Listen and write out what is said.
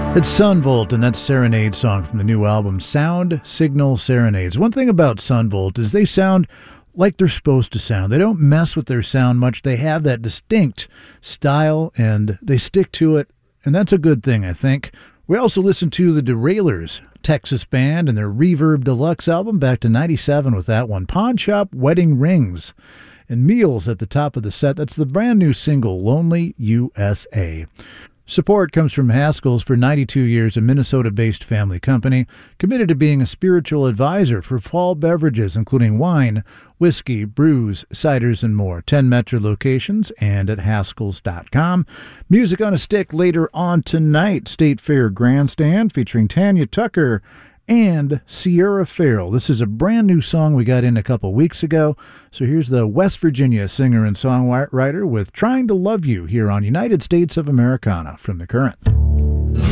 It's Sunvolt, and that's Serenade song from the new album, Sound Signal Serenades. One thing about Sunvolt is they sound like they're supposed to sound. They don't mess with their sound much. They have that distinct style, and they stick to it, and that's a good thing, I think. We also listened to the Derailers, Texas band, and their Reverb Deluxe album back to 97 with that one. Pawn Shop Wedding Rings. And Meals at the top of the set. That's the brand new single, Lonely USA. Support comes from Haskell's. For 92 years, a Minnesota-based family company committed to being a spiritual advisor for fall beverages, including wine, whiskey, brews, ciders, and more. 10 Metro locations and at Haskells.com. Music on a Stick later on tonight. State Fair Grandstand featuring Tanya Tucker and Sierra Farrell. This is a brand new song we got in a couple weeks ago. So here's the West Virginia singer and songwriter with Trying to Love You here on United States of Americana from The Current.